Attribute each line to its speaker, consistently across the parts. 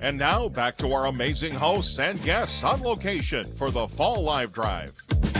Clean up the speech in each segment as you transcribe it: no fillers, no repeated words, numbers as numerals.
Speaker 1: And now back to our amazing hosts and guests on location for the Fall Live Drive.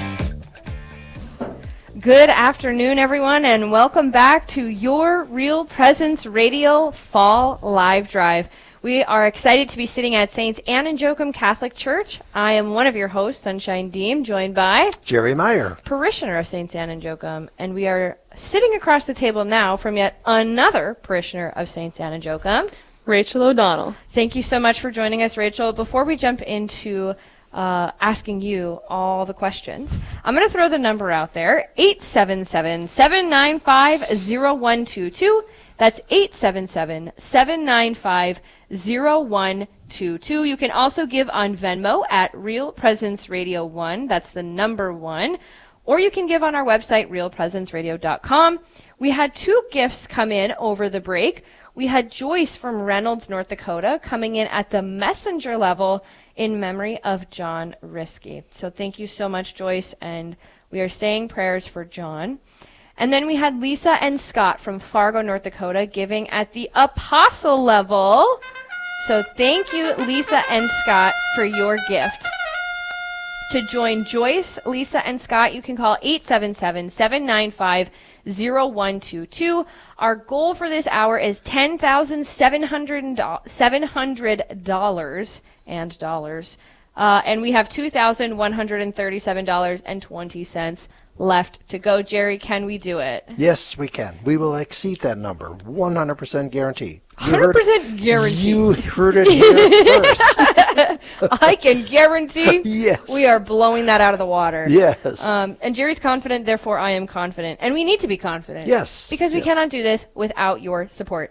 Speaker 2: Good afternoon, everyone, and welcome back to your Real Presence Radio Fall Live Drive. We are excited to be sitting at St. Anne and Joachim Catholic Church. I am one of your hosts, Sunshine Deem, joined by
Speaker 3: Jerry Meyer,
Speaker 2: parishioner of St. Anne and Joachim, and we are sitting across the table now from yet another parishioner of St. Anne and Joachim,
Speaker 4: Rachel O'Donnell.
Speaker 2: Thank you so much for joining us, Rachel. Before we jump into asking you all the questions, I'm going to throw the number out there, 877-795-0122. That's 877-795-0122. You can also give on Venmo at Real Presence Radio 1. That's the number 1. Or you can give on our website, realpresenceradio.com. We had 2 gifts come in over the break. We had Joyce from Reynolds, North Dakota, coming in at the messenger level in memory of John Risky. So thank you so much, Joyce, and we are saying prayers for John. And then we had Lisa and Scott from Fargo, North Dakota, giving at the apostle level. So thank you, Lisa and Scott, for your gift. To join Joyce, Lisa, and Scott, you can call 877-795-0122. Our goal for this hour is $10,700 and dollars. And we have $2,137.20 left to go. Jerry, can we do it?
Speaker 3: Yes, we can. We will exceed that number. 100% guarantee.
Speaker 2: 100% guarantee.
Speaker 3: You heard it here first.
Speaker 2: I can guarantee
Speaker 3: yes.
Speaker 2: we are blowing that out of the water.
Speaker 3: Yes.
Speaker 2: And Jerry's confident, therefore I am confident. And we need to be confident.
Speaker 3: Yes.
Speaker 2: Because we cannot do this without your support.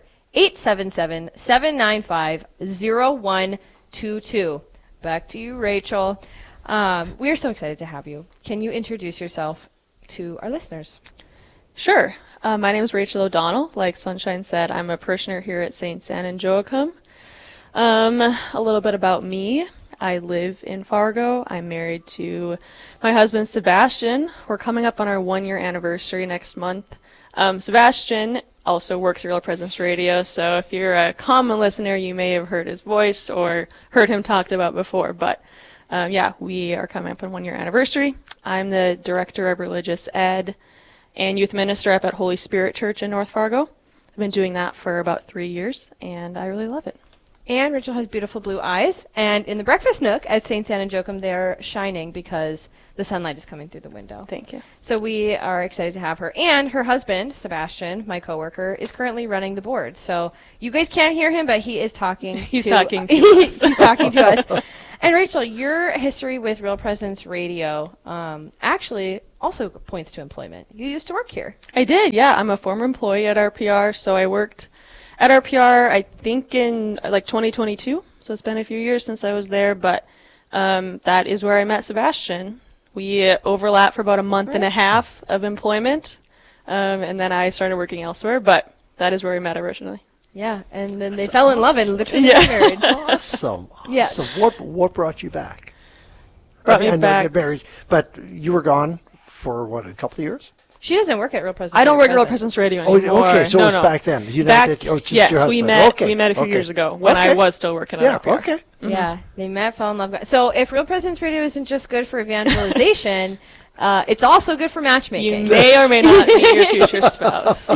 Speaker 2: 877-795-0122. Back to you, Rachel. We are so excited to have you. Can you introduce yourself to our listeners?
Speaker 4: Sure. My name is Rachel O'Donnell. Like Sunshine said, I'm a parishioner here at St. Anne and Joachim. A little bit about me. I live in Fargo. I'm married to my husband, Sebastian. We're coming up on our 1-year anniversary next month. Sebastian also works at Real Presence Radio, so if you're a common listener, you may have heard his voice or heard him talked about before. But yeah, we are coming up on 1-year anniversary. I'm the Director of Religious Ed and Youth Minister up at Holy Spirit Church in North Fargo. I've been doing that for about 3 years, and I really love it.
Speaker 2: And Rachel has beautiful blue eyes, and in the breakfast nook at St. Anne and Joachim, they're shining because the sunlight is coming through the window.
Speaker 4: Thank you.
Speaker 2: So we are excited to have her. And her husband, Sebastian, my coworker, is currently running the board. So you guys can't hear him, but he is talking.
Speaker 4: He's talking to us.
Speaker 2: He's talking to us. And Rachel, your history with Real Presence Radio actually also points to employment. You used to work here.
Speaker 4: I did, yeah. I'm a former employee at RPR, so I worked at RPR, I think, in like 2022. So it's been a few years since I was there, but that is where I met Sebastian. We overlapped for about a month and a half of employment, and then I started working elsewhere, but that is where we met originally.
Speaker 2: Yeah, and then they fell in love and literally got married.
Speaker 3: Awesome.
Speaker 2: Yeah.
Speaker 3: What brought you back?
Speaker 4: Brought me
Speaker 3: I know
Speaker 4: back.
Speaker 3: you're married, but you were gone for, what, a couple of years?
Speaker 2: She doesn't work at Real Presence.
Speaker 4: I don't work at Real
Speaker 2: present.
Speaker 4: Presence Radio
Speaker 3: Oh,
Speaker 4: anymore.
Speaker 3: okay, so
Speaker 4: no,
Speaker 3: it was
Speaker 4: no.
Speaker 3: back then.
Speaker 4: Back,
Speaker 3: just
Speaker 4: yes,
Speaker 3: your
Speaker 4: we
Speaker 3: husband.
Speaker 4: met.
Speaker 3: Okay,
Speaker 4: We met a few
Speaker 3: okay.
Speaker 4: years ago when I was still working at RPR.
Speaker 3: Okay.
Speaker 4: Mm-hmm.
Speaker 2: Yeah, they met, fell in love. So if Real Presence Radio isn't just good for evangelization, it's also good for matchmaking.
Speaker 4: You may or may not meet your future spouse.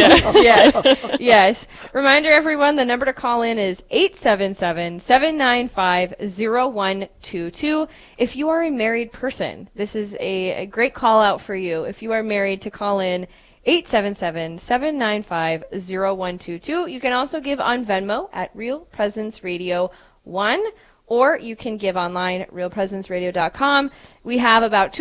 Speaker 2: Yes. Reminder, everyone, the number to call in is 877-795-0122. If you are a married person, this is a great call out for you. If you are married, to call in 877-795-0122. You can also give on Venmo at Real Presence Radio 1. Or you can give online at realpresenceradio.com. We have about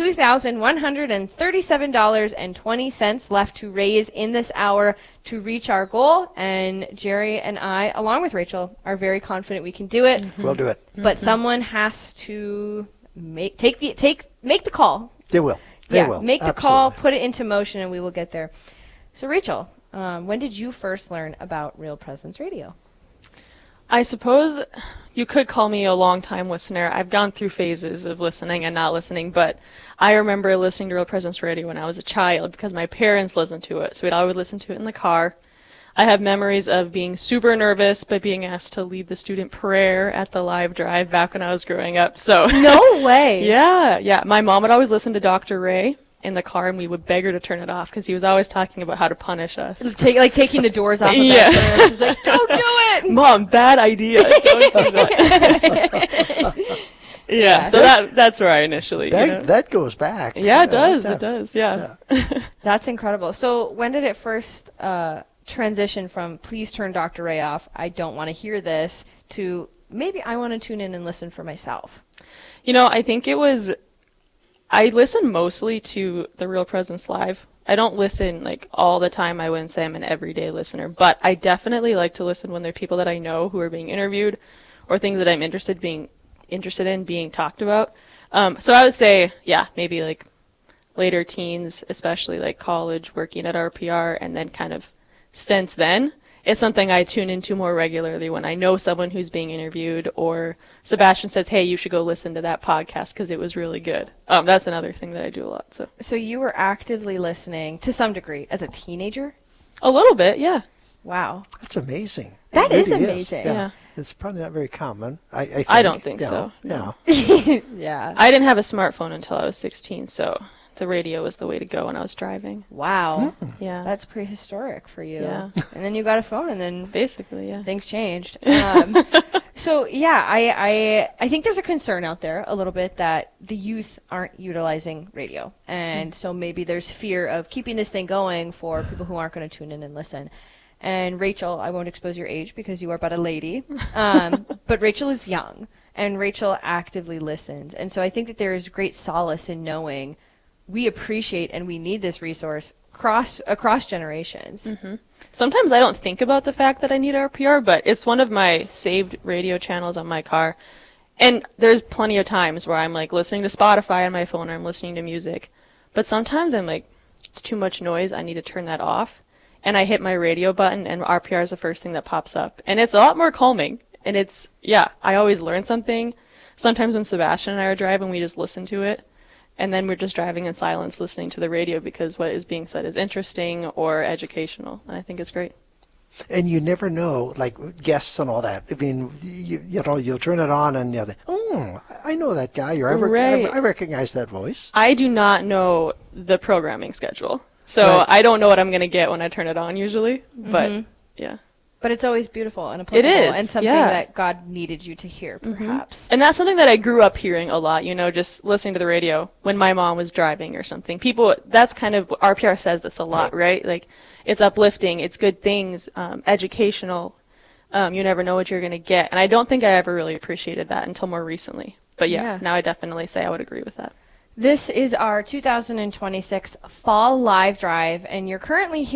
Speaker 2: $2,137.20 left to raise in this hour to reach our goal. And Jerry and I, along with Rachel, are very confident we can do it.
Speaker 3: Mm-hmm. We'll do it.
Speaker 2: But someone has to make the call.
Speaker 3: They will. They will.
Speaker 2: Make the
Speaker 3: Absolutely.
Speaker 2: call, put it into motion, and we will get there. So, Rachel, when did you first learn about Real Presence Radio?
Speaker 4: I suppose you could call me a long-time listener. I've gone through phases of listening and not listening, but I remember listening to Real Presence Radio when I was a child because my parents listened to it, so we'd always listen to it in the car. I have memories of being super nervous, but being asked to lead the student prayer at the live drive back when I was growing up. So
Speaker 2: No way.
Speaker 4: yeah. My mom would always listen to Dr. Ray in the car, and we would beg her to turn it off because he was always talking about how to punish us.
Speaker 2: Like taking the doors off of
Speaker 4: Yeah.
Speaker 2: that door. She's like, don't do it.
Speaker 4: Mom, bad idea. Don't do that. Yeah, so that's where I initially.
Speaker 3: That goes back.
Speaker 4: Yeah, it does.
Speaker 3: Like
Speaker 4: It does. Yeah.
Speaker 2: That's incredible. So when did it first transition from please turn Dr. Ray off, I don't want to hear this, to maybe I want to tune in and listen for myself?
Speaker 4: I think I listen mostly to the Real Presence Live. I don't listen like all the time. I wouldn't say I'm an everyday listener, but I definitely like to listen when there are people that I know who are being interviewed or things that I'm interested in being talked about. So I would say, yeah, maybe like later teens, especially like college, working at RPR, and then kind of since then, it's something I tune into more regularly when I know someone who's being interviewed, or Sebastian says, hey, you should go listen to that podcast because it was really good. That's another thing that I do a lot.
Speaker 2: So you were actively listening to some degree as a teenager?
Speaker 4: A little bit, yeah.
Speaker 2: Wow.
Speaker 3: That's amazing.
Speaker 2: That
Speaker 3: It
Speaker 2: is
Speaker 3: really
Speaker 2: amazing.
Speaker 4: Yeah.
Speaker 3: It's probably not very common. I think.
Speaker 4: I don't think so.
Speaker 3: Yeah.
Speaker 2: Yeah.
Speaker 4: I didn't have a smartphone until I was 16, so the radio was the way to go when I was driving.
Speaker 2: Wow.
Speaker 4: Yeah.
Speaker 2: That's prehistoric for you.
Speaker 4: Yeah.
Speaker 2: And then you got a phone, and then
Speaker 4: Basically, yeah.
Speaker 2: things changed. So yeah, I think there's a concern out there a little bit that the youth aren't utilizing radio, and so maybe there's fear of keeping this thing going for people who aren't going to tune in and listen. And Rachel, I won't expose your age because you are but a lady, but Rachel is young, and Rachel actively listens, and so I think that there is great solace in knowing we appreciate and we need this resource across generations.
Speaker 4: Mm-hmm. Sometimes I don't think about the fact that I need RPR, but it's one of my saved radio channels on my car. And there's plenty of times where I'm like listening to Spotify on my phone, or I'm listening to music. But sometimes I'm like, it's too much noise, I need to turn that off. And I hit my radio button, and RPR is the first thing that pops up. And it's a lot more calming. And I always learn something. Sometimes when Sebastian and I are driving, we just listen to it. And then we're just driving in silence listening to the radio because what is being said is interesting or educational. And I think it's great.
Speaker 3: And you never know, like guests and all that. I mean, you'll turn it on and you'll think, I know that guy, or I recognize that voice.
Speaker 4: I do not know the programming schedule. So
Speaker 3: Right.
Speaker 4: I don't know what I'm going to get when I turn it on usually. But yeah.
Speaker 2: But it's always beautiful and applicable,
Speaker 4: It is,
Speaker 2: and something
Speaker 4: yeah.
Speaker 2: that God needed you to hear, perhaps.
Speaker 4: And that's something that I grew up hearing a lot, just listening to the radio when my mom was driving or something. That's kind of, RPR says this a lot, right? Like, it's uplifting, it's good things, educational, you never know what you're going to get. And I don't think I ever really appreciated that until more recently. But yeah, now I definitely say I would agree with that.
Speaker 2: This is our 2026 Fall Live Drive, and you're currently